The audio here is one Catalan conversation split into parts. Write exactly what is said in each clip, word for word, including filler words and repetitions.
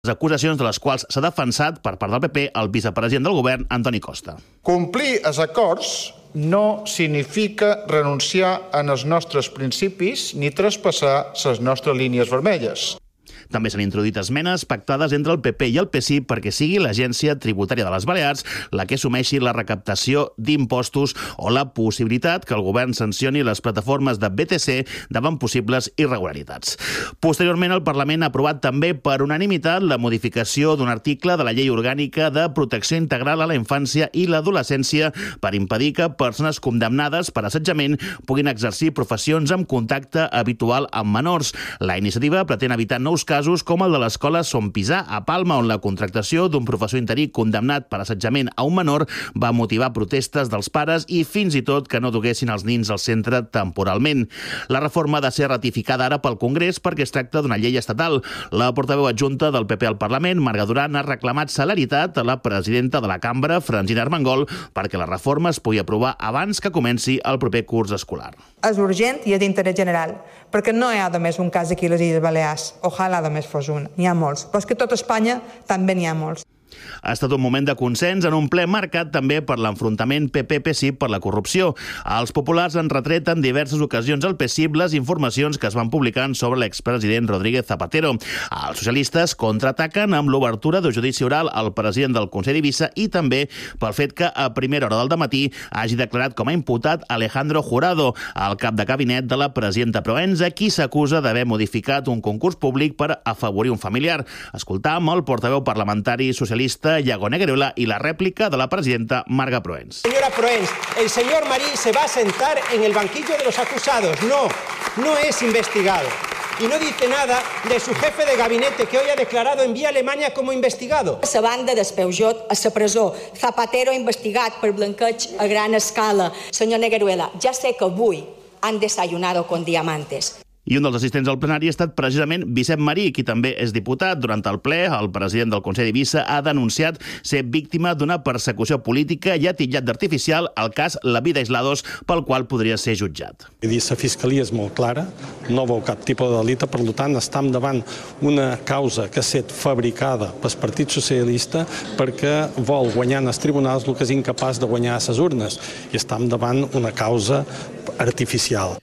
Les acusacions de les quals s'ha defensat per part del P P el vicepresident del govern, Antoni Costa. Complir els acords no significa renunciar als nostres principis ni traspassar les nostres línies vermelles. També s'han introduït esmenes pactades entre el P P i el P S I perquè sigui l'Agència Tributària de les Balears la que assumeixi la recaptació d'impostos o la possibilitat que el govern sancioni les plataformes de B T C davant possibles irregularitats. Posteriorment, el Parlament ha aprovat també per unanimitat la modificació d'un article de la Llei Orgànica de Protecció Integral a la Infància i l'Adolescència per impedir que persones condemnades per assetjament puguin exercir professions amb contacte habitual amb menors. La iniciativa pretén evitar nous casos com el de l'escola Son Pisà, a Palma, on la contractació d'un professor interí condemnat per assetjament a un menor va motivar protestes dels pares i fins i tot que no duguessin els nins al centre temporalment. La reforma ha de ser ratificada ara pel Congrés perquè es tracta d'una llei estatal. La portaveu adjunta del P P al Parlament, Marga Duran, ha reclamat celeritat a la presidenta de la cambra, Francina Armengol, perquè la reforma es pugui aprovar abans que comenci el proper curs escolar. És urgent i és d'interès general, perquè no hi ha només un cas aquí a les Illes Balears. Ojalà només fos un. N'hi ha molts. Però és que a tot Espanya també n'hi ha molts. Ha estat un moment de consens en un ple marcat també per l'enfrontament P P P S I per la corrupció. Els populars han retret en diverses ocasions al P S I les informacions que es van publicant sobre l'expresident Rodríguez Zapatero. Els socialistes contraataquen amb l'obertura de judici oral al president del Consell d'Eivissa i també pel fet que a primera hora del dematí hagi declarat com a imputat Alejandro Jurado, el cap de gabinet de la presidenta Proença, qui s'acusa d'haver modificat un concurs públic per afavorir un familiar. Escoltam el portaveu parlamentari socialista Iago Negueruela y la réplica de la presidenta Marga Proens. Señora Proens, el señor Marí se va a sentar en el banquillo de los acusados. No, no es investigado. Y no dice nada de su jefe de gabinete que hoy ha declarado en vía Alemania como investigado. A la banda d'Espeugeot a la presó. Zapatero investigat per blanqueig a gran escala. Senyor Negueruela, ja sé que avui han desayunado con diamantes. I un dels assistents al plenari ha estat precisament Vicent Marí, qui també és diputat. Durant el ple, el president del Consell d'Eivissa ha denunciat ser víctima d'una persecució política i ha titllat d'artificial el cas La Vida Aislados, pel qual podria ser jutjat. La fiscalia és molt clara, no veu cap tipus de delicte, per tant, estem davant una causa que ha estat fabricada pel Partit Socialista perquè vol guanyar en els tribunals el que és incapaç de guanyar a les urnes. I estem davant una causa artificial.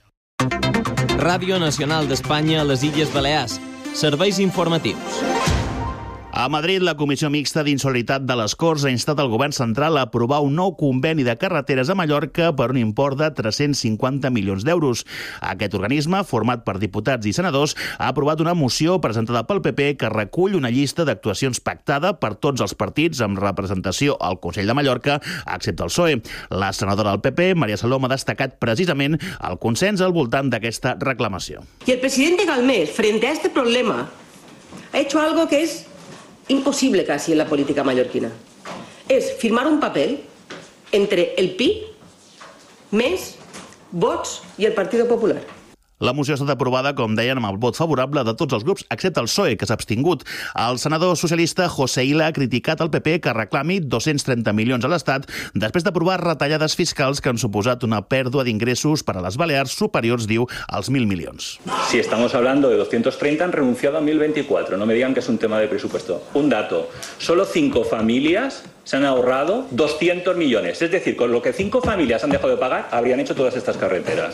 Ràdio Nacional d'Espanya a les Illes Balears. Serveis informatius. A Madrid, la Comissió Mixta d'Insolidaritat de les Corts ha instat el govern central a aprovar un nou conveni de carreteres a Mallorca per un import de tres-cents cinquanta milions d'euros. Aquest organisme, format per diputats i senadors, ha aprovat una moció presentada pel P P que recull una llista d'actuacions pactada per tots els partits amb representació al Consell de Mallorca, excepte el P S O E. La senadora del P P, María Salom, ha destacat precisament el consens al voltant d'aquesta reclamació. Y el presidente Galmés, frente a este problema, ha hecho algo que es imposible casi en la política mallorquina. Es firmar un papel entre el P I, M E S, Vox i el Partido Popular. La moció ha estat aprovada, com deien, amb el vot favorable de tots els grups, excepte el P S O E, que s'ha abstingut. El senador socialista José Ila ha criticat al P P que reclami dos-cents trenta milions a l'Estat després d'aprovar retallades fiscals que han suposat una pèrdua d'ingressos per a les Balears superiors, diu, als mil milions. Si estamos hablando de doscientos treinta, han renunciado a mil veinticuatro. No me digan que es un tema de presupuesto. Un dato. Solo cinco familias se han ahorrado doscientos millones. Es decir, con lo que cinco familias han dejado de pagar, habrían hecho todas estas carreteras.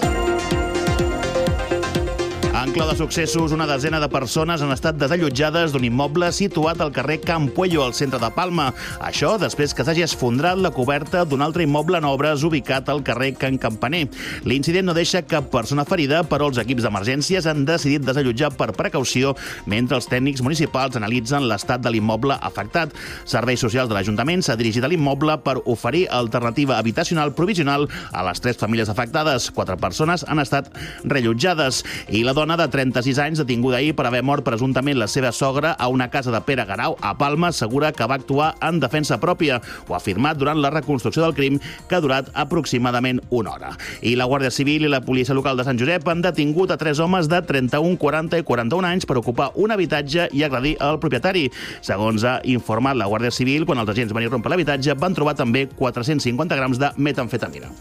En clau de successos, una desena de persones han estat desallotjades d'un immoble situat al carrer Can Puello, al centre de Palma. Això després que s'hagi esfondrat la coberta d'un altre immoble en obres ubicat al carrer Can Campaner. L'incident no deixa cap persona ferida, però els equips d'emergències han decidit desallotjar per precaució mentre els tècnics municipals analitzen l'estat de l'immoble afectat. Serveis Socials de l'Ajuntament s'ha dirigit a l'immoble per oferir alternativa habitacional provisional a les tres famílies afectades. Quatre persones han estat rellotjades i la dona de trenta-sis anys, detinguda ahir per haver mort presumptament la seva sogra a una casa de Pere Garau, a Palma, assegura que va actuar en defensa pròpia. Ho ha afirmat durant la reconstrucció del crim, que ha durat aproximadament una hora. I la Guàrdia Civil i la Policia Local de Sant Josep han detingut a tres homes de trenta-un, quaranta i quaranta-un anys per ocupar un habitatge i agredir el propietari. Segons ha informat la Guàrdia Civil, quan els agents van irrompre l'habitatge, van trobar també quatre-cents cinquanta grams de metamfetamina.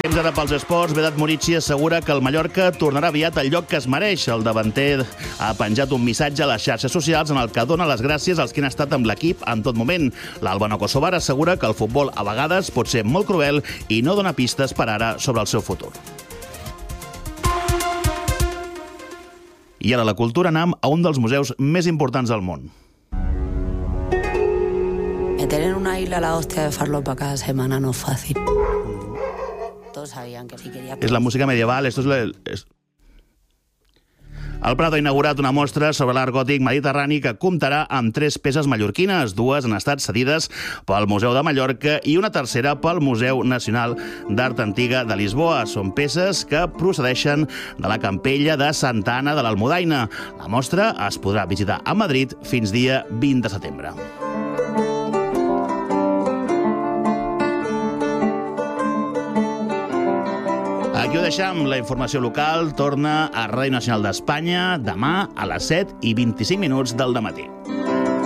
Temps ara pels esports. Vedat Murici assegura que el Mallorca tornarà aviat al lloc que es mereix. El davanter ha penjat un missatge a les xarxes socials en el que dona les gràcies als que han estat amb l'equip en tot moment. L'Albano Kosovar assegura que el futbol a vegades pot ser molt cruel i no dona pistes per ara sobre el seu futur. I ara la cultura anam a un dels museus més importants del món. Meter en una isla la hostia de farlopa cada semana no es fácil. Todos sabían que si quería... És la música medieval, esto es... La... es... El Prado ha inaugurat una mostra sobre l'art gòtic mediterrani que comptarà amb tres peces mallorquines. Dues han estat cedides pel Museu de Mallorca i una tercera pel Museu Nacional d'Art Antiga de Lisboa. Són peces que procedeixen de la Campella de Santa Anna de l'Almudaina. La mostra es podrà visitar a Madrid fins dia vint de setembre. Aquí ho deixem, la informació local torna a Ràdio Nacional d'Espanya demà a les set i vint-i-cinc minuts del dematí.